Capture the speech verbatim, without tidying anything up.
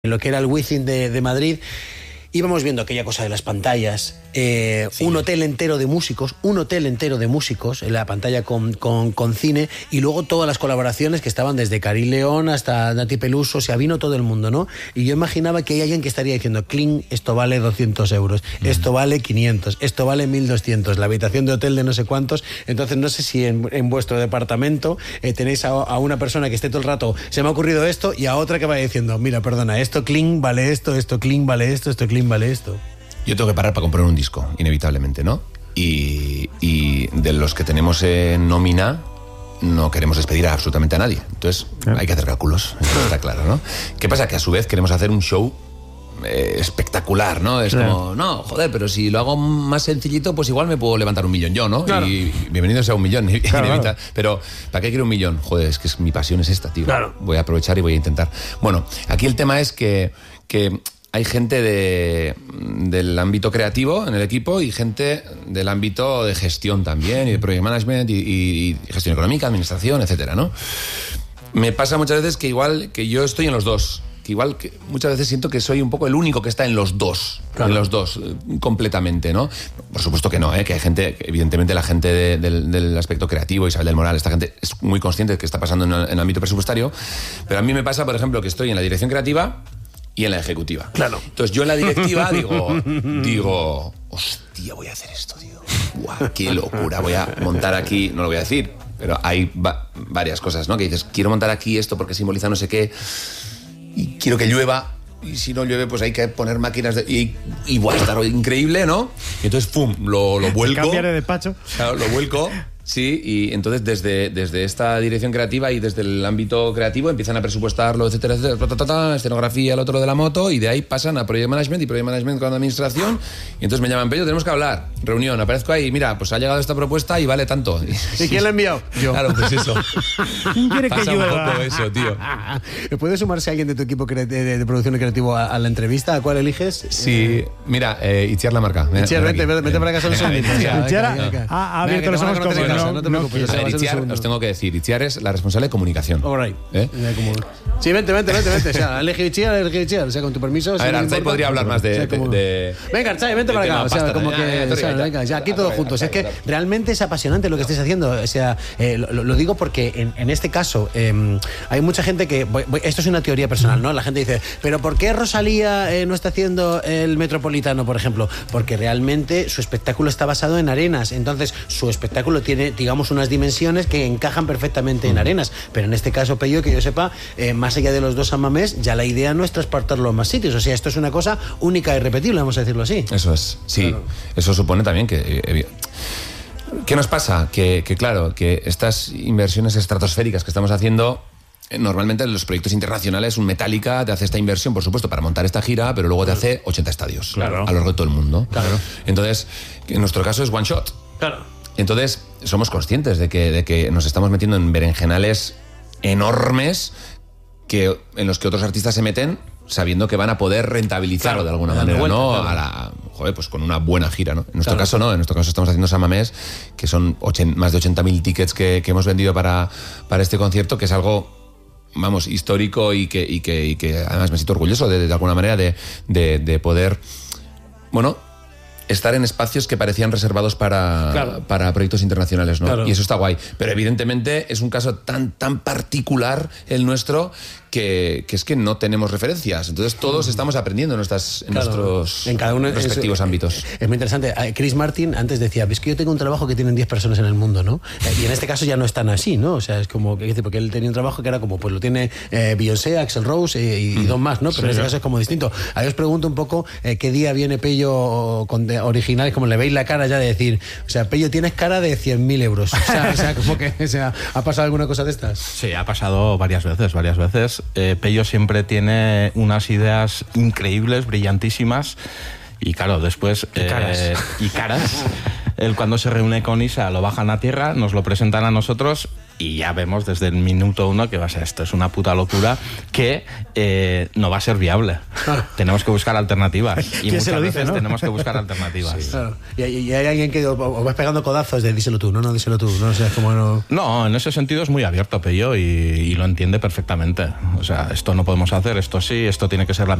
en lo que era el Wizzing de, de Madrid, íbamos viendo aquella cosa de las pantallas, eh, sí. un hotel entero de músicos, un hotel entero de músicos en la pantalla con, con, con cine, y luego todas las colaboraciones que estaban desde Cari León hasta Nati Peluso, o sea, vino todo el mundo, ¿no? Y yo imaginaba que hay alguien que estaría diciendo, cling, esto vale doscientos euros, mm. esto vale quinientos, esto vale mil doscientos, la habitación de hotel de no sé cuántos. Entonces no sé si en, en vuestro departamento eh, tenéis a, a una persona que esté todo el rato, se me ha ocurrido esto, y a otra que vaya diciendo, mira, perdona, esto cling vale esto, esto cling vale esto, esto cling vale esto. Yo tengo que parar para comprar un disco, inevitablemente, ¿no? Y, y de los que tenemos en nómina, no queremos despedir a absolutamente a nadie. Entonces, ¿Eh? hay que hacer cálculos, eso está claro, ¿no? ¿Qué pasa? Que a su vez queremos hacer un show eh, espectacular, ¿no? Es claro. como, no, joder, pero si lo hago más sencillito, pues igual me puedo levantar un millón yo, ¿no? Claro. Y bienvenido sea un millón, claro, claro. Pero, ¿para qué quiero un millón? Joder, es que es, mi pasión es esta, tío. Claro. Voy a aprovechar y voy a intentar. Bueno, aquí el tema es que... que hay gente de, del ámbito creativo en el equipo y gente del ámbito de gestión también, y de project management, y, y, y gestión económica, administración, etcétera, ¿no? Me pasa muchas veces que igual que yo estoy en los dos, que igual que muchas veces siento que soy un poco el único que está en los dos, claro. en los dos, completamente, ¿no? Por supuesto que no, ¿eh? Que hay gente, evidentemente la gente de, del, del aspecto creativo, Isabel del Moral, esta gente es muy consciente de que está pasando en el, en el ámbito presupuestario, pero a mí me pasa, por ejemplo, que estoy en la dirección creativa y en la ejecutiva. Claro. Entonces yo en la directiva digo, digo, hostia, voy a hacer esto, tío. Guau, qué locura, voy a montar aquí, no lo voy a decir, pero hay va- varias cosas, ¿no? Que dices, quiero montar aquí esto porque simboliza no sé qué, y quiero que llueva, y si no llueve, pues hay que poner máquinas de... Y, y va a estar increíble, ¿no? Y entonces, pum, lo, lo vuelco. Cambiar de despacho. Claro, lo vuelco. Sí, y entonces desde, desde esta dirección creativa y desde el ámbito creativo empiezan a presupuestarlo, etcétera, etcétera, ta, ta, ta, ta, escenografía, el otro de la moto, y de ahí pasan a project management y project management con administración, y entonces me llaman, Pello, tenemos que hablar, reunión, aparezco ahí, mira, pues ha llegado esta propuesta y vale tanto. ¿Y quién la ha enviado? Yo. Claro, pues eso. ¿Quién quiere que Pasa llueva? un poco eso, tío. ¿Puede sumarse alguien de tu equipo de, de, de producción creativo a, a la entrevista? ¿A cuál eliges? Sí, eh... mira, eh, Itziar la marca. Itziar, vete, vete, vete para casa un segundito. Itziar ha abierto los ojos como no, no te no, preocupes. A ver, Itziar, os tengo que decir, Itziar es la responsable de comunicación. All right. ¿Eh? Sí, vente, vente, vente, vente. O sea, elegí Itziar, elegí Itziar. O sea, con tu permiso. A ver, Artzai podría hablar más de... O sea, como... de, de venga, Artzai, vente para acá. O sea, como que... O sea, venga, ya aquí todos juntos. Es que realmente es apasionante lo que estáis haciendo. O sea, eh, lo, lo digo porque en, en este caso eh, hay mucha gente que... Voy, voy, esto es una teoría personal, ¿no? La gente dice, ¿pero por qué Rosalía eh, no está haciendo el Metropolitano, por ejemplo? Porque realmente su espectáculo está basado en arenas. Entonces, su espectáculo tiene, digamos, unas dimensiones que encajan perfectamente en arenas. Pero en este caso, Pello, que yo sepa, eh, más allá de los dos Amamés, ya la idea no es transportarlo a más sitios. O sea, esto es una cosa única y repetible, vamos a decirlo así. Eso es, sí. Claro. Eso supone también que... Eh, ¿qué nos pasa? Que, que claro, que estas inversiones estratosféricas que estamos haciendo... Normalmente en los proyectos internacionales un Metallica te hace esta inversión, por supuesto, para montar esta gira, pero luego te hace ochenta estadios, claro, a lo largo de todo el mundo. Claro. Entonces, en nuestro caso es one shot. Claro. Entonces, somos conscientes de que, de que nos estamos metiendo en berenjenales enormes que, en los que otros artistas se meten sabiendo que van a poder rentabilizarlo, claro, de alguna manera, vuelta, ¿no? Claro. A la, joder, pues con una buena gira, ¿no? En nuestro claro. caso no, en nuestro caso estamos haciendo San Mamés, que son ochenta, más de ochenta mil tickets que, que hemos vendido para, para este concierto, que es algo... vamos, histórico y que, y que, y que además me siento orgulloso de, de alguna manera de, de, de poder, bueno, estar en espacios que parecían reservados para, claro. para proyectos internacionales, ¿no? Claro. Y eso está guay. Pero evidentemente es un caso tan, tan particular el nuestro que, que es que no tenemos referencias. Entonces todos estamos aprendiendo en, nuestras, en claro. nuestros en cada uno respectivos es, ámbitos. Es muy interesante. Chris Martin antes decía, ves que yo tengo un trabajo que tienen diez personas en el mundo, ¿no? Y en este caso ya no es tan así, ¿no? O sea, es como, porque él tenía un trabajo que era como, pues lo tiene eh, Beyoncé, Axl Rose eh, y, y dos más, ¿no? Pero sí, en este caso es como distinto. A ver, os pregunto un poco eh, qué día viene Pello con de, original, como le veis la cara ya de decir, o sea, Pello, tienes cara de cien mil euros. O sea, o sea, como que, o sea, ¿ha pasado alguna cosa de estas? Sí, ha pasado varias veces, varias veces. Eh, Pello siempre tiene unas ideas increíbles, brillantísimas, y claro, después... Y caras. Eh, y caras. Él cuando se reúne con Isa lo bajan a tierra, nos lo presentan a nosotros y ya vemos desde el minuto uno que va a ser esto, es una puta locura que eh, no va a ser viable. Ah. Tenemos que buscar alternativas y ¿Quién muchas se lo dice, veces no? tenemos que buscar alternativas. Sí. Claro. Y, y hay alguien que os vas pegando codazos de díselo tú, no, no, díselo tú, no sé, como no... No, en ese sentido es muy abierto Pello y, y lo entiende perfectamente. O sea, esto no podemos hacer, esto sí, esto tiene que ser la